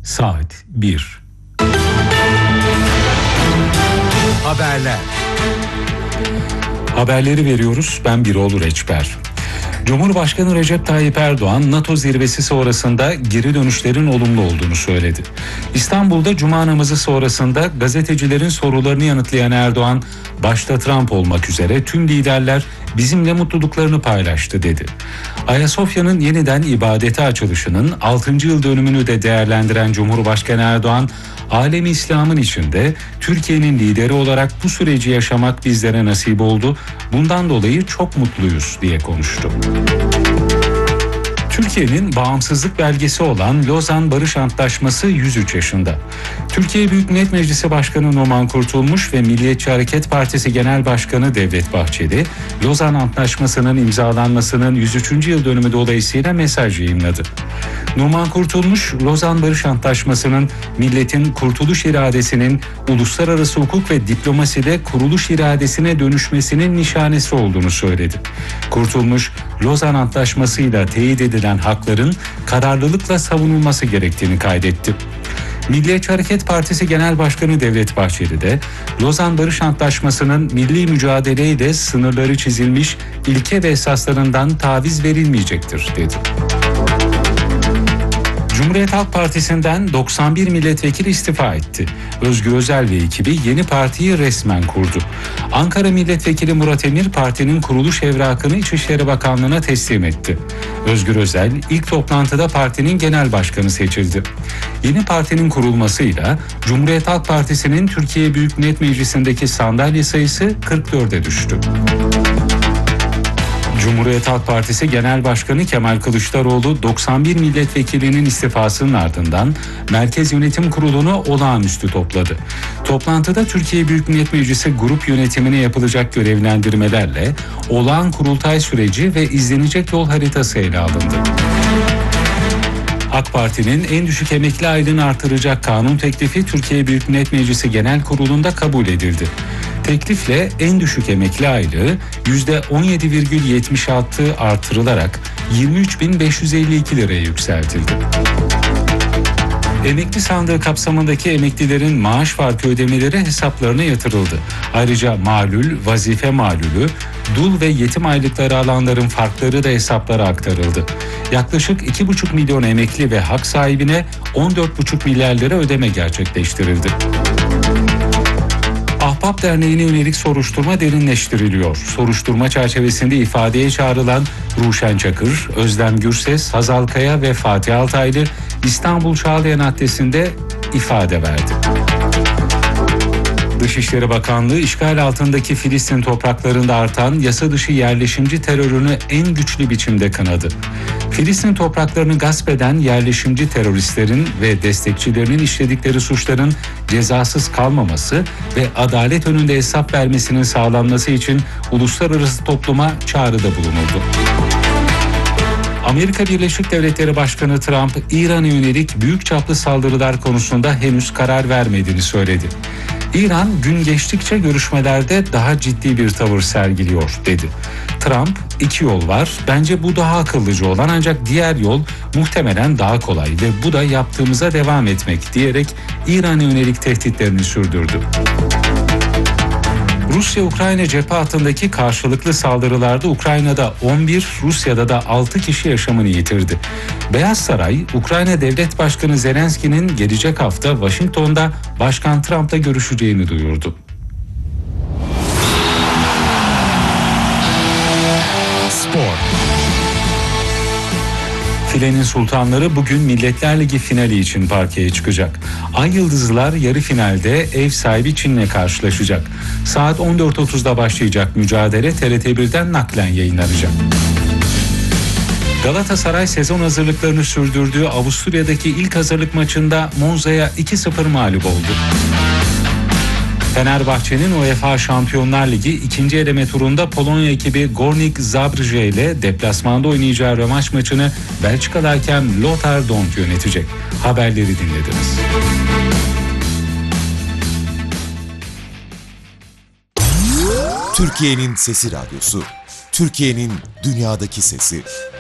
Saat 1. Haberleri veriyoruz. Ben Birol Reçber. Cumhurbaşkanı Recep Tayyip Erdoğan, NATO zirvesi sonrasında geri dönüşlerin olumlu olduğunu söyledi. İstanbul'da Cuma namazı sonrasında gazetecilerin sorularını yanıtlayan Erdoğan, başta Trump olmak üzere tüm liderler bizimle mutluluklarını paylaştı dedi. Ayasofya'nın yeniden ibadete açılışının 6. yıl dönümünü de değerlendiren Cumhurbaşkanı Erdoğan, alemi İslam'ın içinde Türkiye'nin lideri olarak bu süreci yaşamak bizlere nasip oldu. Bundan dolayı çok mutluyuz diye konuştu. Türkiye'nin bağımsızlık belgesi olan Lozan Barış Antlaşması 103 yaşında. Türkiye Büyük Millet Meclisi Başkanı Numan Kurtulmuş ve Milliyetçi Hareket Partisi Genel Başkanı Devlet Bahçeli, Lozan Antlaşması'nın imzalanmasının 103. yıl dönümü dolayısıyla mesaj yayımladı. Numan Kurtulmuş, Lozan Barış Antlaşması'nın milletin kurtuluş iradesinin uluslararası hukuk ve diplomaside kuruluş iradesine dönüşmesinin nişanesi olduğunu söyledi. Kurtulmuş, Lozan Antlaşması'yla teyit edilen hakların kararlılıkla savunulması gerektiğini kaydetti. Milliyetçi Hareket Partisi Genel Başkanı Devlet Bahçeli de Lozan Barış Antlaşması'nın milli mücadeleyle sınırları çizilmiş ilke ve esaslarından taviz verilmeyecektir dedi. Cumhuriyet Halk Partisi'nden 91 milletvekili istifa etti. Özgür Özel ve ekibi yeni partiyi resmen kurdu. Ankara Milletvekili Murat Emir partinin kuruluş evrakını İçişleri Bakanlığı'na teslim etti. Özgür Özel ilk toplantıda partinin genel başkanı seçildi. Yeni partinin kurulmasıyla Cumhuriyet Halk Partisi'nin Türkiye Büyük Millet Meclisi'ndeki sandalye sayısı 44'e düştü. Cumhuriyet Halk Partisi Genel Başkanı Kemal Kılıçdaroğlu 91 milletvekilinin istifasının ardından Merkez Yönetim Kurulu'nu olağanüstü topladı. Toplantıda Türkiye Büyük Millet Meclisi grup yönetimine yapılacak görevlendirmelerle olağan kurultay süreci ve izlenecek yol haritası ele alındı. AK Parti'nin en düşük emekli aylığını artıracak kanun teklifi Türkiye Büyük Millet Meclisi Genel Kurulu'nda kabul edildi. Teklifle en düşük emekli aylığı %17,76 artırılarak 23.552 liraya yükseltildi. Emekli sandığı kapsamındaki emeklilerin maaş farkı ödemeleri hesaplarına yatırıldı. Ayrıca malul, vazife malulü, dul ve yetim aylıkları alanların farkları da hesaplara aktarıldı. Yaklaşık 2,5 milyon emekli ve hak sahibine 14,5 milyar lira ödeme gerçekleştirildi. Ahbap Derneği'ne yönelik soruşturma derinleştiriliyor. Soruşturma çerçevesinde ifadeye çağrılan Ruşen Çakır, Özlem Gürses, Hazal Kaya ve Fatih Altaylı İstanbul Çağlayan Adliyesi'nde ifade verdi. Dışişleri Bakanlığı, işgal altındaki Filistin topraklarında artan yasa dışı yerleşimci terörünü en güçlü biçimde kınadı. Filistin topraklarını gasp eden yerleşimci teröristlerin ve destekçilerinin işledikleri suçların cezasız kalmaması ve adalet önünde hesap vermesinin sağlanması için uluslararası topluma çağrıda bulunuldu. Amerika Birleşik Devletleri Başkanı Trump, İran'a yönelik büyük çaplı saldırılar konusunda henüz karar vermediğini söyledi. İran gün geçtikçe görüşmelerde daha ciddi bir tavır sergiliyor dedi. Trump, iki yol var, bence bu daha akıllıca olan ancak diğer yol muhtemelen daha kolay ve bu da yaptığımıza devam etmek diyerek İran'a yönelik tehditlerini sürdürdü. Rusya-Ukrayna cephe hattındaki karşılıklı saldırılarda Ukrayna'da 11, Rusya'da da 6 kişi yaşamını yitirdi. Beyaz Saray, Ukrayna Devlet Başkanı Zelenski'nin gelecek hafta Washington'da Başkan Trump'la görüşeceğini duyurdu. Spor. Filenin sultanları bugün Milletler Ligi finali için parkeye çıkacak. Ay Yıldızlılar yarı finalde ev sahibi Çin'le karşılaşacak. Saat 14.30'da başlayacak mücadele TRT1'den naklen yayınlanacak. Galatasaray sezon hazırlıklarını sürdürdüğü Avusturya'daki ilk hazırlık maçında Monza'ya 2-0 mağlup oldu. Fenerbahçe'nin UEFA Şampiyonlar Ligi ikinci eleme turunda Polonya ekibi Górnik Zabrze ile deplasmanda oynayacağı rövanş maçını Belçikalı hakem Lothar Dont yönetecek. Haberleri dinlediniz. Türkiye'nin Sesi Radyosu, Türkiye'nin dünyadaki sesi.